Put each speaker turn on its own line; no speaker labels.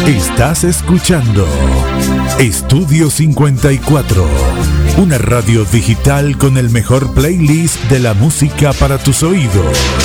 Estás escuchando Estudio 54, una radio digital con el mejor playlist de la música para tus oídos.